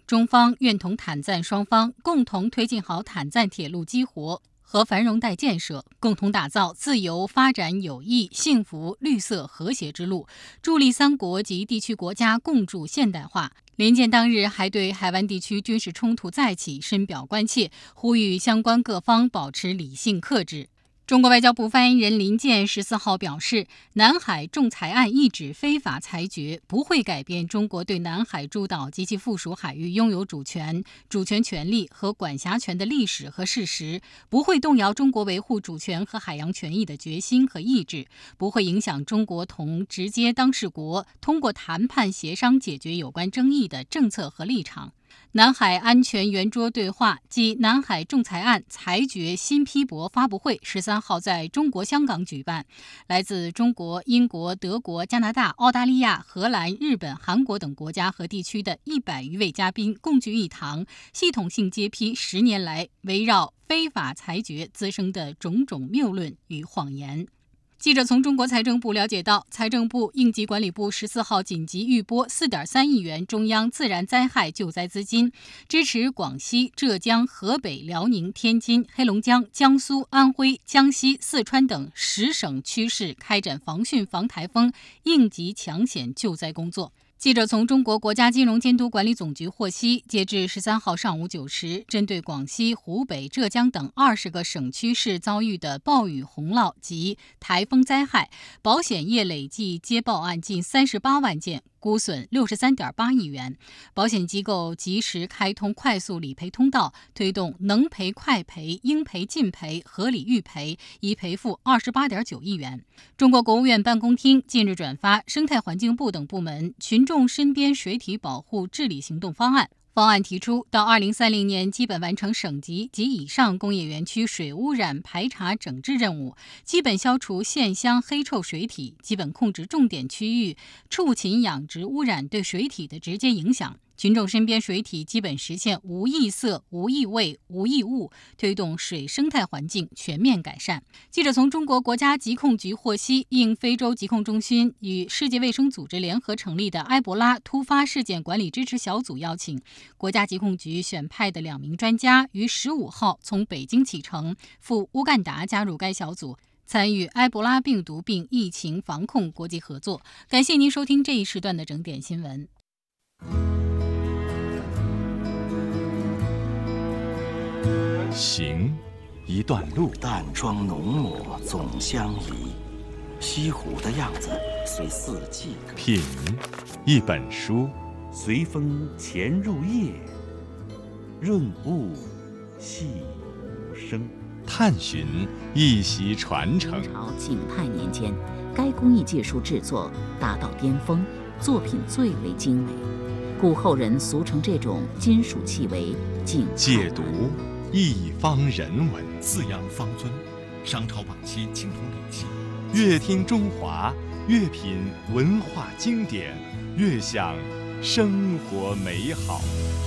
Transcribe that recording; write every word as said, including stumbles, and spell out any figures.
中方愿同坦赞双方共同推进好坦赞铁路激活和繁荣带建设，共同打造自由、发展、友谊、幸福、绿色、和谐之路，助力三国及地区国家共筑现代化。联建当日还对海湾地区军事冲突再起深表关切，呼吁相关各方保持理性克制。中国外交部发言人林健十四号表示，南海仲裁案一纸非法裁决不会改变中国对南海诸岛及其附属海域拥有主权、主权权利和管辖权的历史和事实，不会动摇中国维护主权和海洋权益的决心和意志，不会影响中国同直接当事国通过谈判协商解决有关争议的政策和立场。南海安全圆桌对话暨南海仲裁案裁决新批驳发布会十三号在中国香港举办，来自中国、英国、德国、加拿大、澳大利亚、荷兰、日本、韩国等国家和地区的一百余位嘉宾共聚一堂，系统性揭批十年来围绕非法裁决滋生的种种谬论与谎言。记者从中国财政部了解到，财政部应急管理部十四号紧急预拨 四点三亿元中央自然灾害救灾资金，支持广西、浙江、河北、辽宁、天津、黑龙江、江苏、安徽、江西、四川等十省区市开展防汛防台风应急抢险救灾工作。记者从中国国家金融监督管理总局获悉，截至十三号上午九时，针对广西、湖北、浙江等二十个省区市遭遇的暴雨洪涝及台风灾害，保险业累计接报案近三十八万件，估损六十三点八亿元。保险机构及时开通快速理赔通道，推动能赔快赔、应赔尽赔、合理预赔，已赔付二十八点九亿元。中国国务院办公厅近日转发生态环境部等部门群众身边水体保护治理行动方案。方案提出，到二零三零年基本完成省级及以上工业园区水污染排查整治任务，基本消除县乡黑臭水体，基本控制重点区域畜禽养殖污染对水体的直接影响。群众身边水体基本实现无异色、无异味、无异物，推动水生态环境全面改善。记者从中国国家疾控局获悉，应非洲疾控中心与世界卫生组织联合成立的埃博拉突发事件管理支持小组邀请，国家疾控局选派的两名专家于十五号从北京启程，赴乌干达加入该小组，参与埃博拉病毒病疫情防控国际合作。感谢您收听这一时段的整点新闻。 行一段路， 淡妆浓抹总相宜，西湖的样子随四季。 品一本书， 随风潜入夜，润物细无声。 探寻一席传承。 明朝景泰年间，该工艺技术制作达到巅峰，作品最为精美，故后人俗称这种金属器为景泰解读一方人文， 四羊方尊，商朝晚期青铜礼器。 越听中华，越品文化经典，越享生活美好。